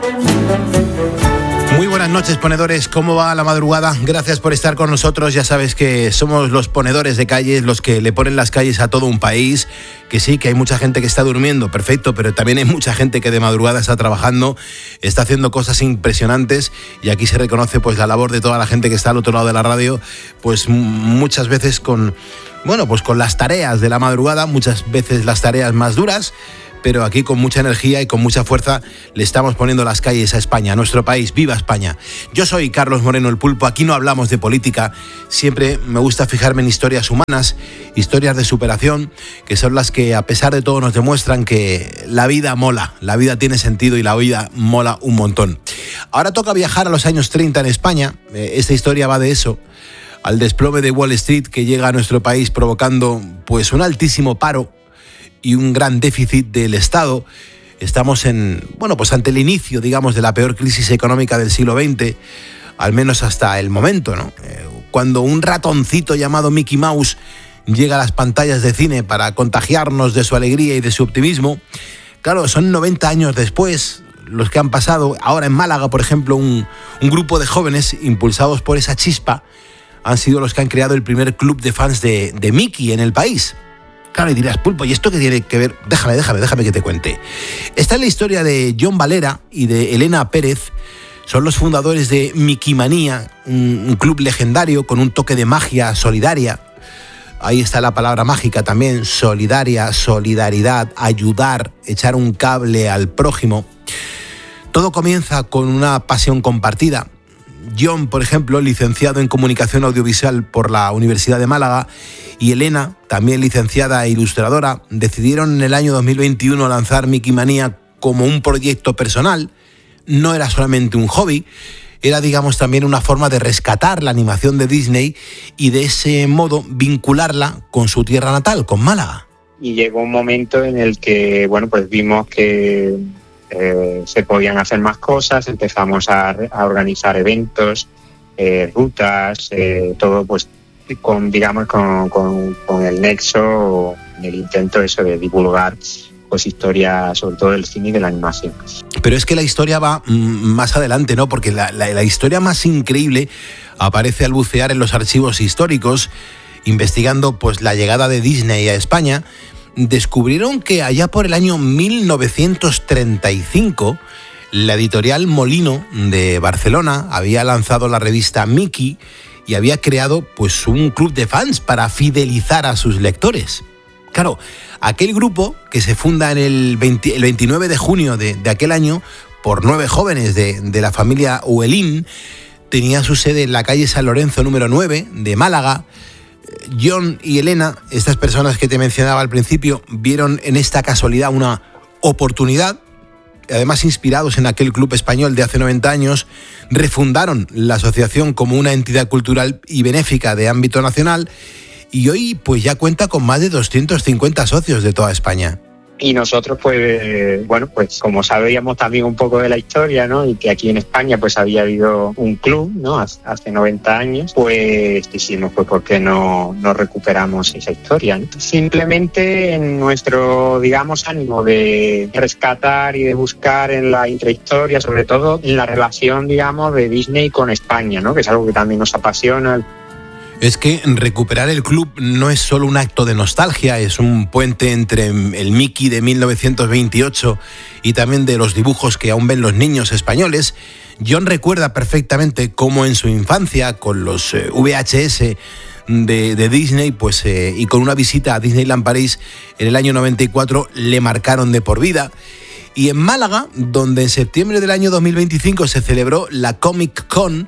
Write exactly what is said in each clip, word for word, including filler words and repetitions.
Muy buenas noches, ponedores. ¿Cómo va la madrugada? Gracias por estar con nosotros. Ya sabes que somos los ponedores de calles, los que le ponen las calles a todo un país. Que sí, que hay mucha gente que está durmiendo, perfecto, pero también hay mucha gente que de madrugada está trabajando, está haciendo cosas impresionantes, y aquí se reconoce pues la labor de toda la gente que está al otro lado de la radio, pues muchas veces con, bueno, pues con las tareas de la madrugada, muchas veces las tareas más duras, pero aquí con mucha energía y con mucha fuerza le estamos poniendo las calles a España, a nuestro país. ¡Viva España! Yo soy Carlos Moreno el Pulpo, aquí no hablamos de política, siempre me gusta fijarme en historias humanas, historias de superación, que son las que a pesar de todo nos demuestran que la vida mola, la vida tiene sentido y la vida mola un montón. Ahora toca viajar a los años treinta en España, esta historia va de eso, al desplome de Wall Street que llega a nuestro país provocando pues un altísimo paro y un gran déficit del Estado. Estamos en, bueno, pues ante el inicio, digamos, de la peor crisis económica del siglo veinte, al menos hasta el momento, ¿no? Eh, cuando un ratoncito llamado Mickey Mouse llega a las pantallas de cine para contagiarnos de su alegría y de su optimismo. Claro, son noventa años después los que han pasado. Ahora en Málaga, por ejemplo, un, un grupo de jóvenes impulsados por esa chispa han sido los que han creado el primer club de fans de, de Mickey en el país. Claro, y dirás, Pulpo, ¿y esto qué tiene que ver? Déjame, déjame, déjame que te cuente. Esta es la historia de John Valera y de Elena Pérez. Son los fundadores de Mickey Manía, un, un club legendario con un toque de magia solidaria. Ahí está la palabra mágica también, solidaria, solidaridad, ayudar, echar un cable al prójimo. Todo comienza con una pasión compartida. John, por ejemplo, licenciado en Comunicación Audiovisual por la Universidad de Málaga, y Elena, también licenciada e ilustradora, decidieron en el año dos mil veintiuno lanzar Mickey Manía como un proyecto personal. No era solamente un hobby, era, digamos, también una forma de rescatar la animación de Disney y de ese modo vincularla con su tierra natal, con Málaga. Y llegó un momento en el que, bueno, pues vimos que eh, se podían hacer más cosas, empezamos a, a organizar eventos, eh, rutas, eh, todo pues con, digamos, con, con, con el nexo, el intento eso de divulgar pues historia, sobre todo del cine y de la animación. Pero es que la historia va más adelante, ¿no? Porque la, la, la historia más increíble aparece al bucear en los archivos históricos, investigando pues la llegada de Disney a España. Descubrieron que allá por el año mil novecientos treinta y cinco, la editorial Molino de Barcelona había lanzado la revista Mickey y había creado pues un club de fans para fidelizar a sus lectores. Claro, aquel grupo que se funda en el, veinte, el veintinueve de junio de, de aquel año por nueve jóvenes de, de la familia Huelín tenía su sede en la calle San Lorenzo número nueve de Málaga. John y Elena, estas personas que te mencionaba al principio, vieron en esta casualidad una oportunidad. Además, inspirados en aquel club español de hace noventa años, refundaron la asociación como una entidad cultural y benéfica de ámbito nacional, y hoy pues ya cuenta con más de doscientos cincuenta socios de toda España. Y nosotros, pues, bueno, pues como sabíamos también un poco de la historia, ¿no? Y que aquí en España, pues, había habido un club, ¿no? Hace noventa años, pues, dijimos, pues, ¿por qué no, no recuperamos esa historia, ¿no? Simplemente en nuestro, digamos, ánimo de rescatar y de buscar en la intrahistoria, sobre todo en la relación, digamos, de Disney con España, ¿no? Que es algo que también nos apasiona. Es que recuperar el club no es solo un acto de nostalgia, es un puente entre el Mickey de mil novecientos veintiocho y también de los dibujos que aún ven los niños españoles. John recuerda perfectamente cómo en su infancia, con los eh, V H S de, de Disney, pues eh, y con una visita a Disneyland París en el año noventa y cuatro, le marcaron de por vida. Y en Málaga, donde en septiembre del año dos mil veinticinco se celebró la Comic Con,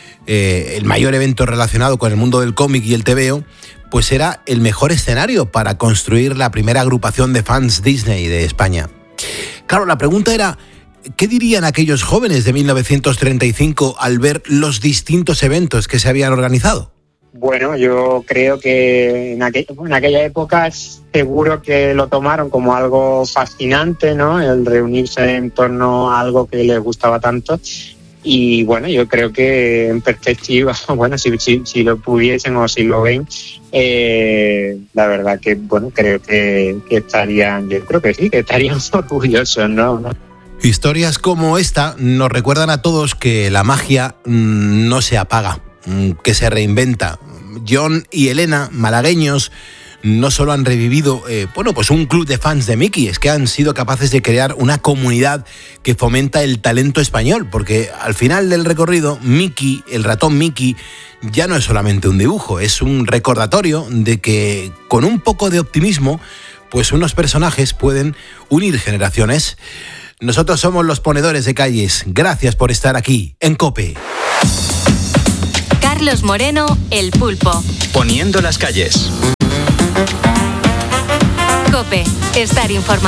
Eh, el mayor evento relacionado con el mundo del cómic y el tebeo, pues era el mejor escenario para construir la primera agrupación de fans Disney de España. Claro, la pregunta era, ¿qué dirían aquellos jóvenes de mil novecientos treinta y cinco al ver los distintos eventos que se habían organizado? Bueno, yo creo que en, aqu- en aquella época seguro que lo tomaron como algo fascinante, ¿no? El reunirse en torno a algo que les gustaba tanto. Y bueno, yo creo que en perspectiva, bueno, si, si, si lo pudiesen o si lo ven, eh, la verdad que, bueno, creo que, que estarían, yo creo que sí, que estarían orgullosos, ¿no? Historias como esta nos recuerdan a todos que la magia mmm, no se apaga, mmm, que se reinventa. John y Elena, malagueños, no solo han revivido eh, bueno, pues un club de fans de Mickey, es que han sido capaces de crear una comunidad que fomenta el talento español, porque al final del recorrido, Mickey, el ratón Mickey, ya no es solamente un dibujo, es un recordatorio de que con un poco de optimismo, pues unos personajes pueden unir generaciones. Nosotros somos los ponedores de calles. Gracias por estar aquí en COPE. Carlos Moreno, El Pulpo. Poniendo las calles. COPE, estar informado.